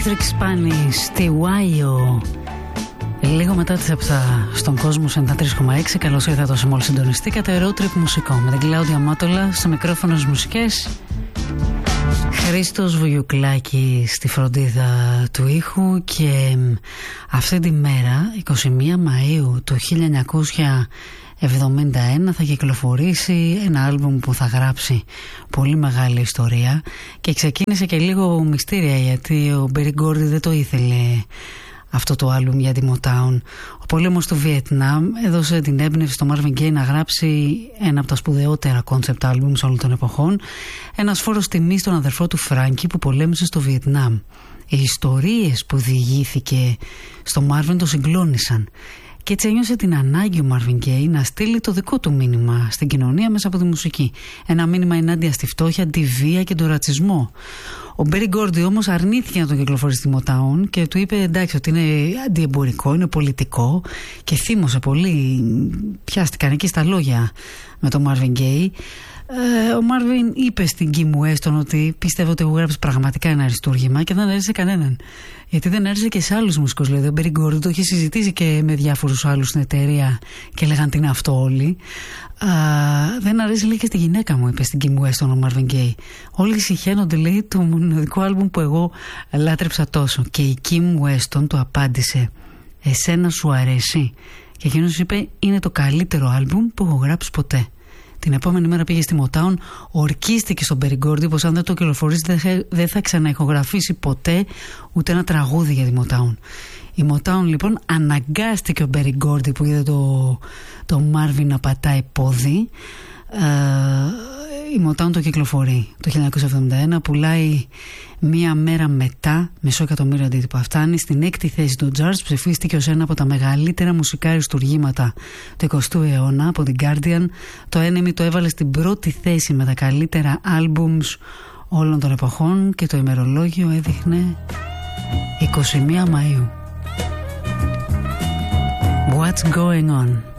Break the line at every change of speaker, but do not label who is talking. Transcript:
Electric Spanish, στη Wyo. Λίγο μετά τις 7 στον κόσμο 93,6. Καλώς ήρθατε όσοι μόλις συντονιστήκατε. Road trip μουσικό με την Κλάουδια Μάτολα στο μικρόφωνο στις μουσικές. Χρήστος Βουγιουκλάκη στη φροντίδα του ήχου. Και αυτή τη μέρα, 21 Μαΐου του 1971, θα κυκλοφορήσει ένα άλμπουμ που θα γράψει πολύ μεγάλη ιστορία. Και ξεκίνησε και λίγο μυστήρια, γιατί ο Μπέρι Γκόρντι δεν το ήθελε αυτό το άλμπουμ για τη Motown. Ο πόλεμος του Βιετνάμ έδωσε την έμπνευση στο Marvin Gaye να γράψει ένα από τα σπουδαιότερα concept albums όλων των εποχών. Ένας φόρος τιμής στον αδερφό του Φράνκι που πολέμησε στο Βιετνάμ. Οι ιστορίες που διηγήθηκε στο Marvin το συγκλώνησαν. Και έτσι ένιωσε την ανάγκη ο Marvin Gaye να στείλει το δικό του μήνυμα στην κοινωνία μέσα από τη μουσική. Ένα μήνυμα ενάντια στη φτώχεια, τη βία και τον ρατσισμό. Ο Μπέρι Γκόρντι όμως αρνήθηκε να τον κυκλοφορήσει στη Motown και του είπε εντάξει ότι είναι αντιεμπορικό, είναι πολιτικό, και θύμωσε πολύ. Πιάστηκαν εκεί στα λόγια με τον Marvin Gaye. Ο Μάρβιν είπε στην Kim Weston ότι πιστεύω ότι έχω γράψει πραγματικά ένα αριστούργημα, και δεν άρεσε κανέναν. Γιατί δεν άρεσε και σε άλλους μουσικούς. Δηλαδή, ο Μπέρι Γκόρντι το είχε συζητήσει και με διάφορους άλλους στην εταιρεία και λέγαν τι είναι αυτό όλοι. Δεν αρέσει, λέει, και στη γυναίκα μου, είπε στην Kim Weston ο Marvin Gaye. Όλοι συχαίνονται, λέει, το μοναδικό άλμπουμ που εγώ λάτρεψα τόσο. Και η Kim Weston του απάντησε: εσένα σου αρέσει? Και εκείνος είπε: είναι το καλύτερο άλμπουμ που έχω γράψει ποτέ. Την επόμενη μέρα πήγε στη Motown, ορκίστηκε στον Μπέρι Γκόρντι πως αν δεν το κυκλοφορήσει δεν θα ξαναηχογραφήσει ποτέ ούτε ένα τραγούδι για τη Motown. Η Motown λοιπόν αναγκάστηκε ο Μπέρι Γκόρντι που είδε το Marvin να πατάει πόδι. Η Motown το κυκλοφορεί το 1971, πουλάει μία μέρα μετά μισό εκατομμύριο αντίτυπα. Φτάνει στην 6η θέση του charts, ψηφίστηκε ως ένα από τα μεγαλύτερα μουσικά αριστουργήματα του 20ου αιώνα από την Guardian. Το NME το έβαλε στην πρώτη θέση με τα καλύτερα albums όλων των εποχών και το ημερολόγιο έδειχνε 21 Μαΐου. What's going on?